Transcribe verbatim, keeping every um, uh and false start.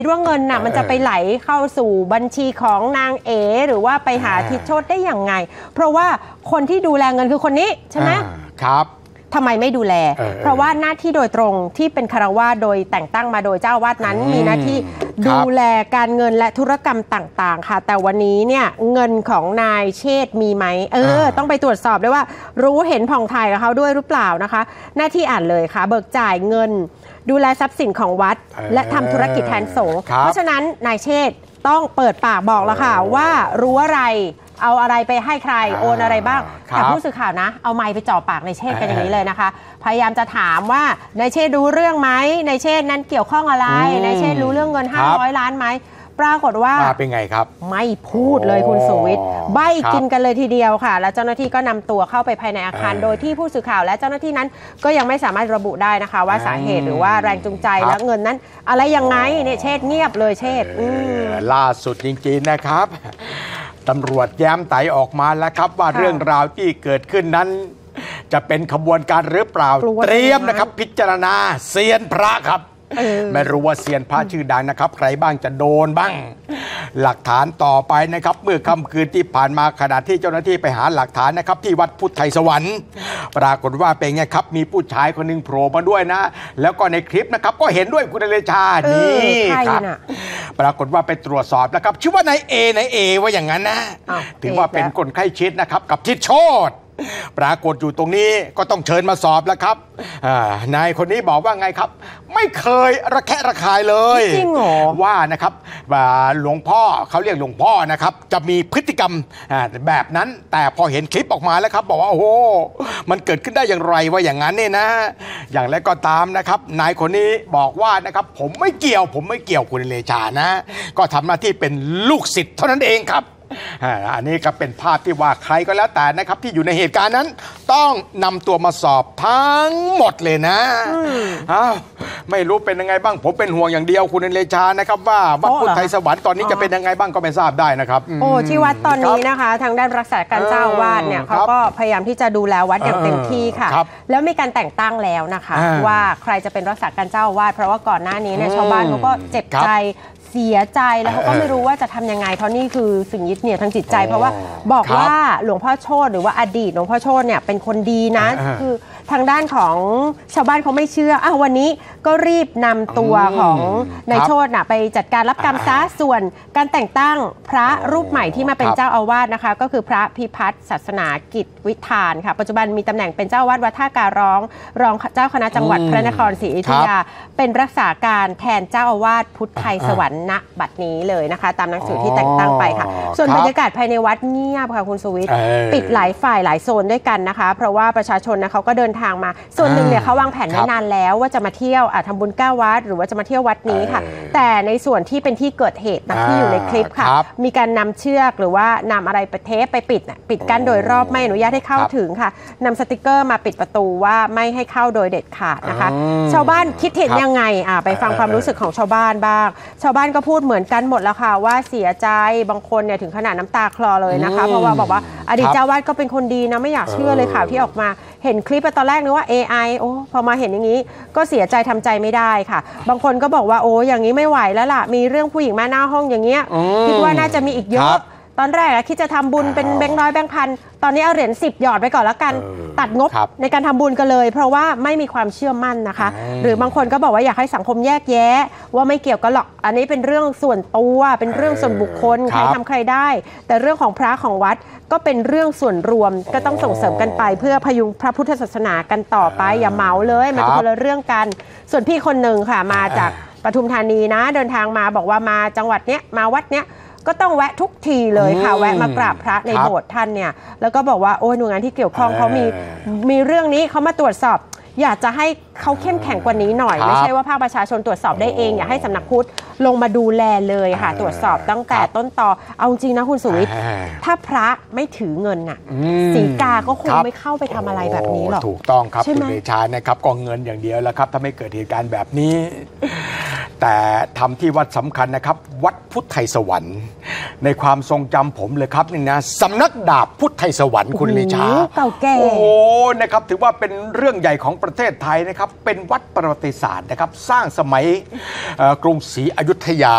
ว่าเงินน่ะมันจะไปไหลเข้าสู่บัญชีของนางเอหรือว่าไปหาทิศโชติได้อย่างไงเพราะว่าคนที่ดูแลเงินคือคนนี้ใช่ไหมครับทำไมไม่ดูแลเพราะว่าหน้าที่โดยตรงที่เป็นคฤหัสถ์โดยแต่งตั้งมาโดยเจ้าอาวาสนั้นมีหน้าที่ดูแลการเงินและธุรกรรมต่างๆค่ะแต่วันนี้เนี่ยเงินของนายเชษฐ์มีไหมเออต้องไปตรวจสอบด้วยว่ารู้เห็นผ่องถ่ายกับเขาด้วยหรือเปล่านะคะหน้าที่อ่านเลยค่ะเบิกจ่ายเงินดูแลทรัพย์สินของวัดและทำธุรกิจแทนสงฆ์เพราะฉะนั้นนายเชษฐ์ต้องเปิดปากบอกแล้วค่ะว่ารู้อะไรเอาอะไรไปให้ใครโอนอะไรบ้างแต่ผู้สื่อข่าวนะเอาไมค์ไปจ่อปากนายเชษฐ์กันอย่างนี้เลยนะคะพยายามจะถามว่านายเชษฐ์รู้เรื่องไหมนายเชษฐ์นั้นเกี่ยวข้องอะไรนายเชษฐ์รู้เรื่องเงินห้าร้อยล้านไหมปรากฏว่าเป็นไงครับไม่พูดเลยคุณสุวิทย์ใบ้กินกันเลยทีเดียวค่ะและเจ้าหน้าที่ก็นำตัวเข้าไปภายในอาคารโดยที่ผู้สื่อข่าวและเจ้าหน้าที่นั้นก็ยังไม่สามารถระบุได้นะคะว่าสาเหตุหรือว่าแรงจูงใจและเงินนั้นอะไรยังไงเนี่ยเชษฐ์เงียบเลยเชษฐ์ล่าสุดจริงๆนะครับตำรวจแย้มไตออกมาแล้วครับว่าเรื่องราวที่เกิดขึ้นนั้นจะเป็นขบวนการหรือเปล่าเตรียมนะครับพิจารณาเซียนพระครับไม่รู้ว่าเซียนพระชื่อดังนะครับใครบ้างจะโดนบ้างหลักฐานต่อไปนะครับเมื่อค่ำคืนที่ผ่านมาขณะที่เจ้าหน้าที่ไปหาหลักฐานนะครับที่วัดพุทธไทยสวรรค์ปรากฏว่าเป็นไงครับมีผู้ชายคนหนึ่งโผล่มาด้วยนะแล้วก็ในคลิปนะครับก็เห็นด้วยคุณเดชานี่ครับปรากฏว่าไปตรวจสอบนะครับชื่อว่านายเอนายเอว่าอย่างนั้นนะถือว่าเป็นคนใกล้ชิดนะครับกับทิศโชติปรากฏอยู่ตรงนี้ก็ต้องเชิญมาสอบแล้วครับนายคนนี้บอกว่าไงครับไม่เคยระแคะระคายเลยจริงเหรอว่านะครับว่าหลวงพ่อเขาเรียกหลวงพ่อนะครับจะมีพฤติกรรมแบบนั้นแต่พอเห็นคลิปออกมาแล้วครับบอกว่าโอ้โหมันเกิดขึ้นได้อย่างไรว่าอย่างนั้นเนี่ยนะอย่างไรก็ตามนะครับนายคนนี้บอกว่านะครับผมไม่เกี่ยวผมไม่เกี่ยวคุณเลชานะก็ทำหน้าที่เป็นลูกศิษย์เท่านั้นเองครับอันนี้ก็เป็นภาพที่ว่าใครก็แล้วแต่นะครับที่อยู่ในเหตุการณ์นั้นต้องนำตัวมาสอบทั้งหมดเลยนะอ้าวไม่รู้เป็นยังไงบ้างผมเป็นห่วงอย่างเดียวคุณเลชานะครับว่าวัดพุทธไทยสวรรค์ตอนนี้จะเป็นยังไงบ้างก็ไม่ทราบได้นะครับโอ้ที่วัดตอนนี้นะคะทางด้านรักษาการเจ้าอาวาสเนี่ยเขาก็พยายามที่จะดูแลวัดอย่างเต็มที่ค่ะแล้วมีการแต่งตั้งแล้วนะคะว่าใครจะเป็นรักษาการเจ้าอาวาสเพราะว่าก่อนหน้านี้เนี่ยชาวบ้านเขาก็เจ็บใจเสียใจแล้วเขาก็ไม่รู้ว่าจะทำยังไงเพราะนี่คือสิ่งยึดเหนี่ยวทางจิตใจเพราะว่าบอกว่าหลวงพ่อโชติหรือว่าอดีตหลวงพ่อโชติเนี่ยเป็นคนดีนะคือทางด้านของชาวบ้านเขาไม่เชื่ออ่ะวันนี้ก็รีบนำตัวของนายโชตินะไปจัดการรับกรรมซะส่วนการแต่งตั้งพระรูปใหม่ที่มาเป็นเจ้าอาวาสนะคะก็คือพระพิพัฒน์ศาสนากิจวิธานค่ะปัจจุบันมีตำแหน่งเป็นเจ้าอาวาสวัดท่าการร้องรองเจ้าคณะจังหวัดพระนครศรีอยุธยาเป็นรักษาการแทนเจ้าอาวาสพุทธไทยสวรรค์ณบัดนี้เลยนะคะตามหนังสือที่แต่งตั้งไปค่ะส่วนบรรยากาศภายในวัดเงียบค่ะคุณสุวิทย์ปิดหลายฝ่ายหลายโซนด้วยกันนะคะเพราะว่าประชาชนนะเขาก็เดินทางมาส่วนหนึ่งเนี่ยเขาวางแผนไว้นานแล้วว่าจะมาเที่ยวทำบุญเก้าวัดหรือว่าจะมาเที่ยววัดนี้ค่ะแต่ในส่วนที่เป็นที่เกิดเหตุนะที่อยู่ในคลิปค่ะมีการนำเชือกหรือว่านำอะไรไปเทปไปปิดปิดกั้นโดยรอบไม่อนุญาตให้เข้าถึงค่ะนำสติกเกอร์มาปิดประตูว่าไม่ให้เข้าโดยเด็ดขาดนะคะชาวบ้านคิดเห็นยังไงไปฟังความรู้สึกของชาวบ้านบ้างชาวบ้านก็พูดเหมือนกันหมดแล้วค่ะว่าเสียใจบางคนเนี่ยถึงขนาดน้ำตาคลอเลยนะคะเพราะว่าบอกว่าอดีตเจ้าวาดก็เป็นคนดีนะไม่อยากเชื่อเลยข่าวที่ออกมาเห็นคลิปตอนแรกนึกว่า เอ ไอ โอ้พอมาเห็นอย่างนี้ก็เสียใจทำใจไม่ได้ค่ะบางคนก็บอกว่าโอ้อย่างนี้ไม่ไหวแล้วล่ะมีเรื่องผู้หญิงมาหน้าห้องอย่างเงี้ยคิดว่าน่าจะมีอีกเยอะตอนแรกคิดจะทำบุญเป็นแบงค์ร้อยแบงค์พันตอนนี้เอาเหรียญสิบหยอดไปก่อนแล้วกันตัดงบในการทำบุญกันเลยเพราะว่าไม่มีความเชื่อมั่นนะคะหรือบางคนก็บอกว่าอยากให้สังคมแยกแยะว่าไม่เกี่ยวกันหรอกอันนี้เป็นเรื่องส่วนตัวเป็นเรื่องส่วนบุคคลใครทำใครได้แต่เรื่องของพระของวัดก็เป็นเรื่องส่วนรวมก็ต้องส่งเสริมกันไปเพื่อพยุงพระพุทธศาสนากันต่อไปอย่าเหมาเลยมันเป็นคนละเรื่องกันส่วนพี่คนหนึ่งค่ะมาจากปทุมธานีนะเดินทางมาบอกว่ามาจังหวัดเนี้ยมาวัดเนี้ยก็ต้องแวะทุกทีเลยค่ะแวะมากราบพระในโบสถ์ท่านเนี่ยแล้วก็บอกว่าโอ้ยหน่วยงานที่เกี่ยวข้องเขามีมีเรื่องนี้เขามาตรวจสอบอยากจะให้เขาเข้มแข็งกว่านี้หน่อยไม่ใช่ว่าภาคประชาชนตรวจสอบได้เองอยากให้สำนักพุทธลงมาดูแลเลยค่ะตรวจสอบตั้งแต่ต้นตอเอาจริงนะคุณสุวิทย์ถ้าพระไม่ถือเงินน่ะสีกาก็คงไม่เข้าไปทำอะไรแบบนี้หรอกถูกต้องครับคุณเดชานะครับก็เงินอย่างเดียวแล้วครับถ้าไม่เกิดเหตุการณ์แบบนี้แต่ทำที่วัดสำคัญนะครับวัดพุทธไทยสวรรค์ในความทรงจำผมเลยครับนี่นะสำนักดาบพุทธไทยสวรรค์คุณเดชาเก่าแก่โอ้โหนะครับถือว่าเป็นเรื่องใหญ่ของประเทศไทยนะครับเป็นวัดประวัติศาสตร์นะครับสร้างสมัยกรุงศรีอยุธยา